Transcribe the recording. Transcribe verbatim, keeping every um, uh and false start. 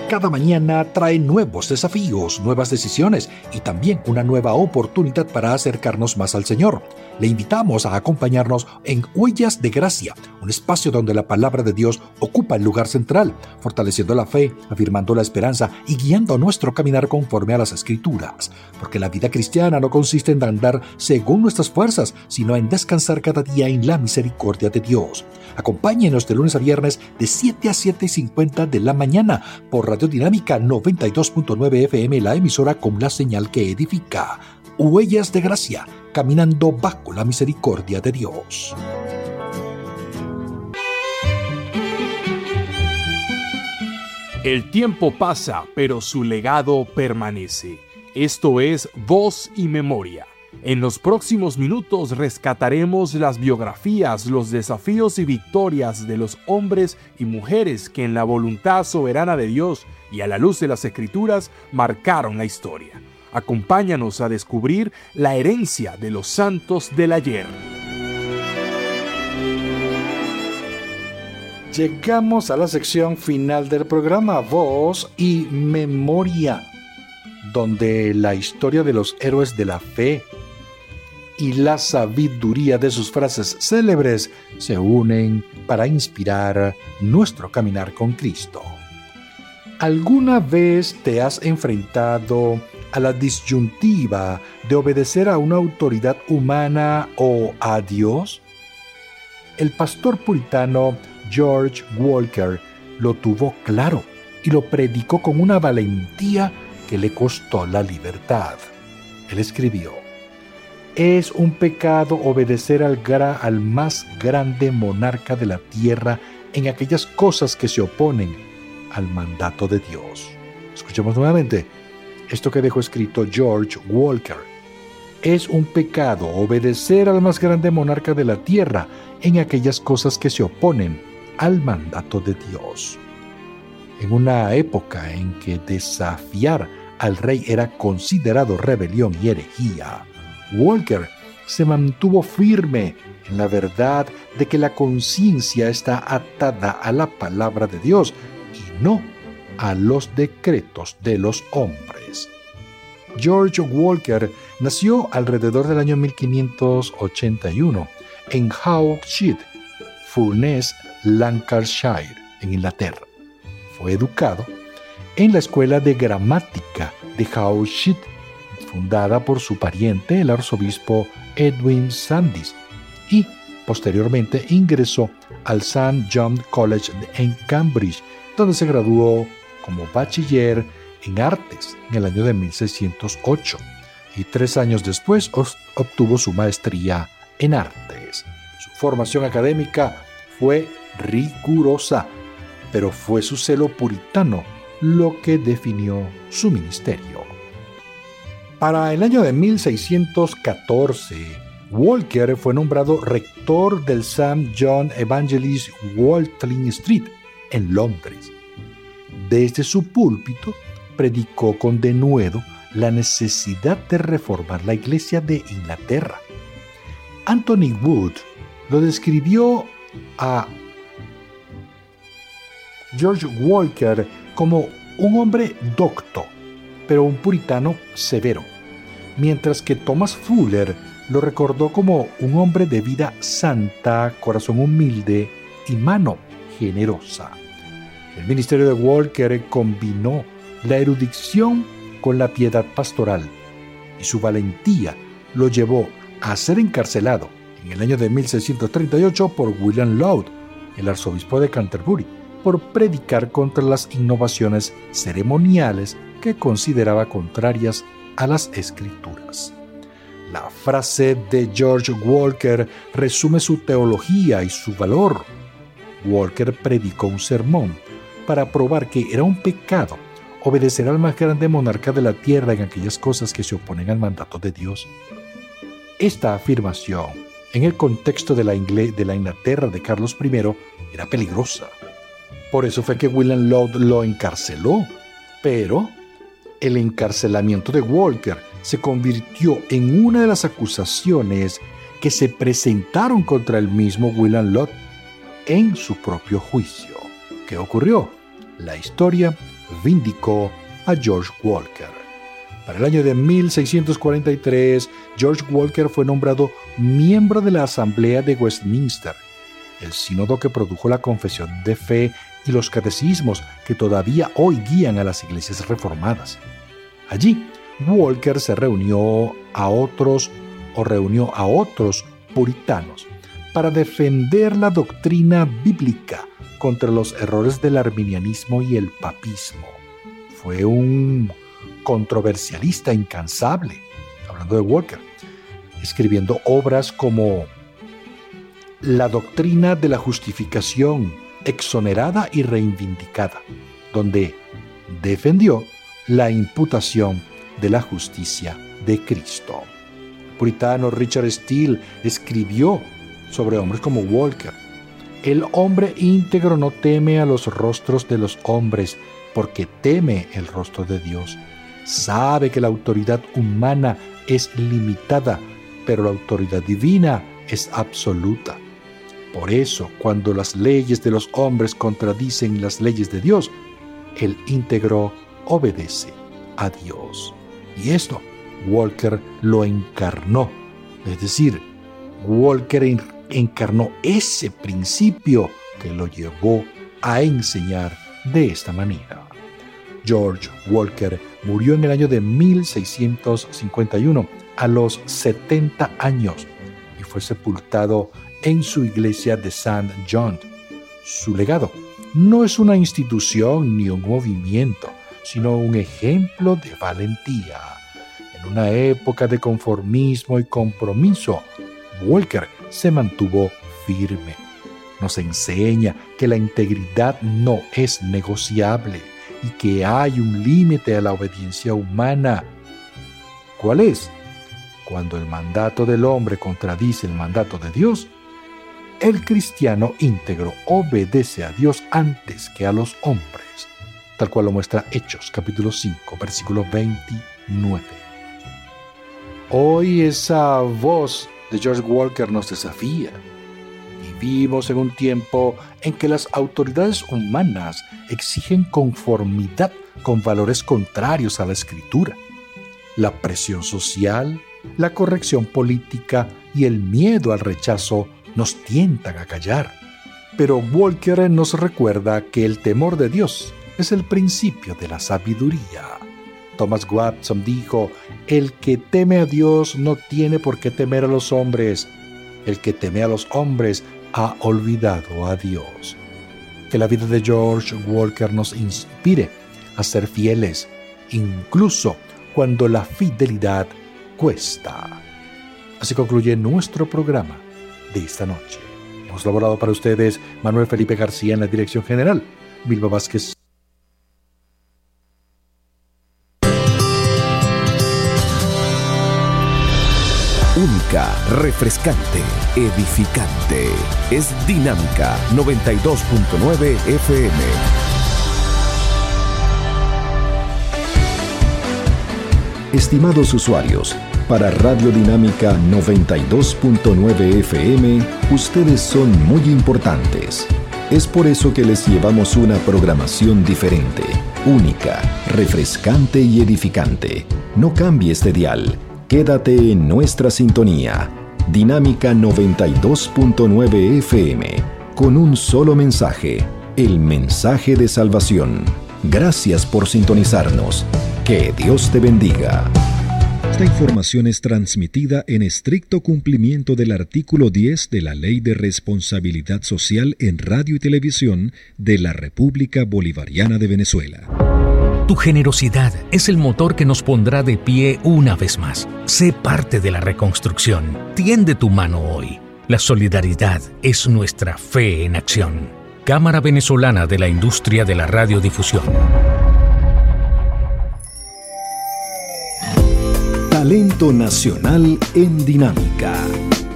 Cada mañana trae nuevos desafíos, nuevas decisiones y también una nueva oportunidad para acercarnos más al Señor. Le invitamos a acompañarnos en Huellas de Gracia, un espacio donde la palabra de Dios ocupa el lugar central, fortaleciendo la fe, afirmando la esperanza y guiando nuestro caminar conforme a las Escrituras. Porque la vida cristiana no consiste en andar según nuestras fuerzas, sino en descansar cada día en la misericordia de Dios. Acompáñenos de lunes a viernes de siete a siete y cincuenta de la mañana por Radio Dinámica noventa y dos punto nueve F M, la emisora con la señal que edifica. Huellas de Gracia, caminando bajo la misericordia de Dios. El tiempo pasa, pero su legado permanece. Esto es Voz y Memoria. En los próximos minutos rescataremos las biografías, los desafíos y victorias de los hombres y mujeres que en la voluntad soberana de Dios y a la luz de las Escrituras marcaron la historia. Acompáñanos a descubrir la herencia de los santos del ayer. Llegamos a la sección final del programa Voz y Memoria, donde la historia de los héroes de la fe y la sabiduría de sus frases célebres se unen para inspirar nuestro caminar con Cristo. ¿Alguna vez te has enfrentado a la disyuntiva de obedecer a una autoridad humana o a Dios? El pastor puritano George Walker lo tuvo claro y lo predicó con una valentía que le costó la libertad. Él escribió: es un pecado obedecer al, gra- al más grande monarca de la tierra en aquellas cosas que se oponen al mandato de Dios. Escuchemos nuevamente esto que dejó escrito George Walker. Es un pecado obedecer al más grande monarca de la tierra en aquellas cosas que se oponen al mandato de Dios. En una época en que desafiar al rey era considerado rebelión y herejía, Walker se mantuvo firme en la verdad de que la conciencia está atada a la palabra de Dios y no a los decretos de los hombres. George Walker nació alrededor del año mil quinientos ochenta y uno en Hawkshead, Furness, Lancashire, en Inglaterra. Fue educado en la Escuela de Gramática de Hawkshead, fundada por su pariente, el arzobispo Edwin Sandys, y posteriormente ingresó al Saint John College en Cambridge, donde se graduó como bachiller en artes en el año de mil seiscientos ocho, y tres años después obtuvo su maestría en artes. Su formación académica fue rigurosa, pero fue su celo puritano lo que definió su ministerio. Para el año de mil seiscientos catorce, Walker fue nombrado rector del Saint John Evangelist Watling Street, en Londres. Desde su púlpito, predicó con denuedo la necesidad de reformar la Iglesia de Inglaterra. Anthony Wood lo describió a George Walker como un hombre docto, pero un puritano severo, mientras que Thomas Fuller lo recordó como un hombre de vida santa, corazón humilde y mano generosa. El ministerio de Walker combinó la erudición con la piedad pastoral, y su valentía lo llevó a ser encarcelado en el año de mil seiscientos treinta y ocho por William Laud, el arzobispo de Canterbury, por predicar contra las innovaciones ceremoniales que consideraba contrarias a las Escrituras. La frase de George Walker resume su teología y su valor. Walker predicó un sermón para probar que era un pecado obedecer al más grande monarca de la tierra en aquellas cosas que se oponen al mandato de Dios. Esta afirmación, en el contexto de la, Ingle- de la Inglaterra de Carlos primero, era peligrosa. Por eso fue que William Laud lo encarceló. Pero el encarcelamiento de Walker se convirtió en una de las acusaciones que se presentaron contra el mismo William Laud en su propio juicio. ¿Qué ocurrió? La historia vindicó a George Walker. Para el año de mil seiscientos cuarenta y tres, George Walker fue nombrado miembro de la Asamblea de Westminster, el sínodo que produjo la Confesión de Fe y los catecismos que todavía hoy guían a las iglesias reformadas. Allí, Walker se reunió a otros o reunió a otros puritanos para defender la doctrina bíblica contra los errores del arminianismo y el papismo. Fue un controversialista incansable, hablando de Walker, escribiendo obras como La doctrina de la justificación exonerada y reivindicada, donde defendió la imputación de la justicia de Cristo. El puritano Richard Steele escribió sobre hombres como Walker: el hombre íntegro no teme a los rostros de los hombres, porque teme el rostro de Dios. Sabe que la autoridad humana es limitada, pero la autoridad divina es absoluta. Por eso, cuando las leyes de los hombres contradicen las leyes de Dios, el íntegro obedece a Dios. Y esto, Walker lo encarnó. Es decir, Walker encarnó ese principio que lo llevó a enseñar de esta manera. George Walker murió en el año de mil seiscientos cincuenta y uno, a los setenta años, y fue sepultado en su iglesia de Saint John. Su legado no es una institución ni un movimiento, sino un ejemplo de valentía. En una época de conformismo y compromiso, Walker se mantuvo firme. Nos enseña que la integridad no es negociable y que hay un límite a la obediencia humana. ¿Cuál es? Cuando el mandato del hombre contradice el mandato de Dios, el cristiano íntegro obedece a Dios antes que a los hombres, tal cual lo muestra Hechos, capítulo cinco, versículo veintinueve. Hoy esa voz de George Walker nos desafía. Vivimos en un tiempo en que las autoridades humanas exigen conformidad con valores contrarios a la Escritura. La presión social, la corrección política y el miedo al rechazo nos tientan a callar. Pero Walker nos recuerda que el temor de Dios es el principio de la sabiduría. Thomas Watson dijo: el que teme a Dios no tiene por qué temer a los hombres. El que teme a los hombres ha olvidado a Dios. Que la vida de George Walker nos inspire a ser fieles, incluso cuando la fidelidad cuesta. Así concluye nuestro programa de esta noche. Hemos elaborado para ustedes Manuel Felipe García en la dirección general, Vilma Vázquez. Única, refrescante, edificante. Es Dinámica noventa y dos punto nueve F M. Estimados usuarios, para Radio Dinámica noventa y dos punto nueve F M, ustedes son muy importantes. Es por eso que les llevamos una programación diferente, única, refrescante y edificante. No cambies de dial. Quédate en nuestra sintonía, Dinámica noventa y dos punto nueve F M, con un solo mensaje, el mensaje de salvación. Gracias por sintonizarnos. Que Dios te bendiga. Esta información es transmitida en estricto cumplimiento del artículo diez de la Ley de Responsabilidad Social en Radio y Televisión de la República Bolivariana de Venezuela. Tu generosidad es el motor que nos pondrá de pie una vez más. Sé parte de la reconstrucción. Tiende tu mano hoy. La solidaridad es nuestra fe en acción. Cámara Venezolana de la Industria de la Radiodifusión. Talento nacional en Dinámica.